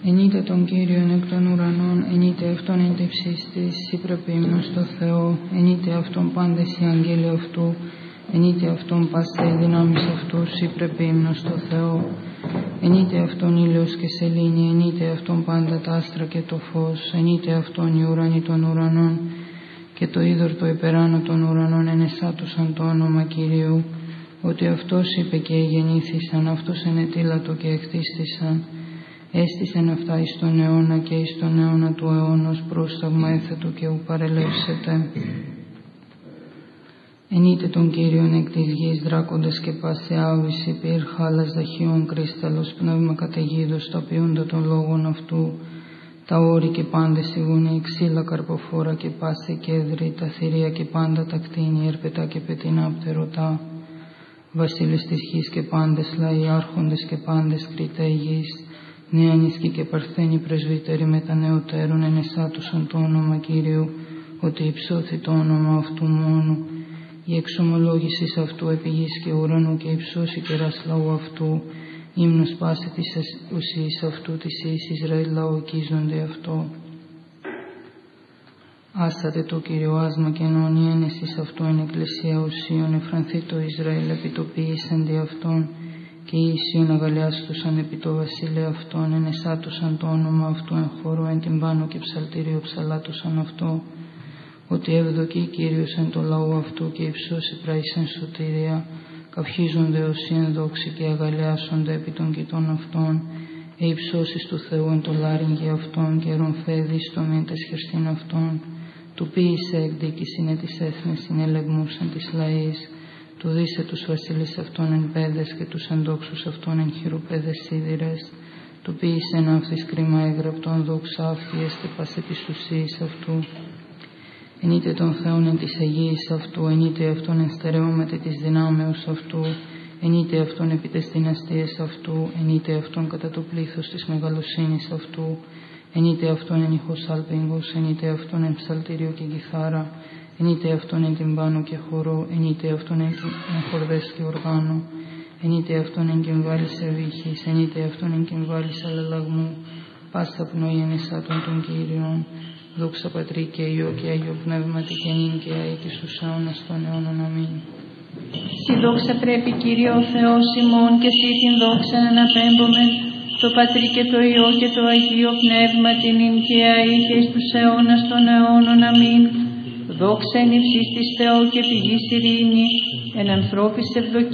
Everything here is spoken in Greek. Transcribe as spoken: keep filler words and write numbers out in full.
Ενείτε τον Κύριον εκ των ουρανών, ενείτε αυτόν εν τη ψήστης, σύ πρεπίμνος στο Θεό, ενείτε αυτόν πάντες οι αγγέλοι αυτού, ενείτε αυτόν πάστε οι δυνάμεις αυτού, σύ πρεπίμνος στο Θεό, ενείτε αυτόν ήλιος και σελήνη, ενείτε αυτόν πάντα τα άστρα και το φως, ενείτε αυτόν οι ουρανοί των ουρανών, και το είδωρ το υπεράνω των ουρανών ενεσάτωσαν το όνομα Κυρίου, ότι αυτός είπε και εγεννήθησαν, αυτός ενετήλατο και εκτίστησαν. Έστησεν αυτά εις τον αιώνα και εις τον αιώνα του αιώνος, πρόσταγμα έθετο και ου παρελεύσετε. Ενείτε τον Κύριον εκ της γης, δράκοντες και πάση άβηση, πυρ χάλας δαχιών κρίσταλος, πνεύμα καταιγίδος, τα ποιούντα των λόγων αυτού, τα όρη και πάντες οι γουνοί, ξύλα καρποφόρα και πάση κέδρη, τα θηρία και πάντα τα κτίνη, ερπετά και πετεινά πτερωτά, βασίλες της γης και πάντες λαοί, άρχοντες και πάντες κριτέ γης, νεανίσκοι και παρθένοι πρεσβύτεροι με τα νεωτέρων ενεσάτωσαν το όνομα Κυρίου, ότι υψώθη το όνομα αυτού μόνου. Η εξομολόγηση αυτού επί γης και ουρανού και υψώσει κεράς λαού αυτού, ύμνος πάση της ουσίας αυτού της εις Ισραήλ λαού εκείζονται αυτό. Άσατε το Κύριο άσμα και ενώνει ένεσης αυτού εν εκκλησία ουσίων, εφρανθεί το Ισραήλ επιτοπίησεν δι' αυτόν, και οι Ισίων αγαλιάστουσαν επί το βασίλειο αυτόν, ενεσάτωσαν το όνομα αυτού εν χώρο, εν τυμπάνο και ψαλτήριο ψαλάτωσαν αυτό, ότι ευδοκεί Κύριος εν το λαό αυτού και υψώσει πράησεν σωτηρία, καυχίζονται όσοι εν δόξη και αγαλιάσονται επί των κοιτών αυτών, ε υψώσεις του Θεού εν το λάριγγι αυτών, και ρομφέδι στο μήν τες χερστήν αυτών, του ποίησε εκδίκησιν ε της έθνης συνελεγμούσαν της λαής, του δίσε τους βασίλεις αυτών εν πέδες και τους εντόξους αυτών εν χειροπέδες σίδηρες, του ποίησε εν αύθης κρίμα έγραπτον δόξα αύθιες και πας επί ουσίης αυτού. Ενείτε τον Θεόν εν της Αγίης αυτού, ενείτε αυτόν εν στερεώμετη της δυνάμεως αυτού, ενείτε αυτόν επί τες δυναστείες αυτού, ενείτε αυτόν κατά το πλήθος της μεγαλοσύνης αυτού, ενείτε αυτόν εν ηχός άλπιγγος, ενείτε αυτόν εν ψαλτήριο και κιθάρα, ενείτε αυτόν εν τυμπάνο και χορό, ενείτε αυτόν εν χορδές και οργάνο, ενείτε αυτόν εν κυμβάλης σερβίχης, ενείτε αυτόν εν κυμβάλης αλλαλαγμού, πάσα πνοή ενεσάτων των Κύριων, δόξα Πατρί και Υιό και Άγιο Πνεύματι και νυν και αεί και στους αιώνας των αιώνων. Αμήν. Στη δόξα πρέπει Κύριε ο Θεός ημών, και εσύ την δόξα αναπέμπομεν, το Πατρί και το Υιό και το Αγίο Πνεύματι νυν και αεί και στους αιώνας των αιώνων. Αμήν. Δόξα εν υψίστης Θεό και πηγής ειρήνη, εν ανθρώπης ευδοκία.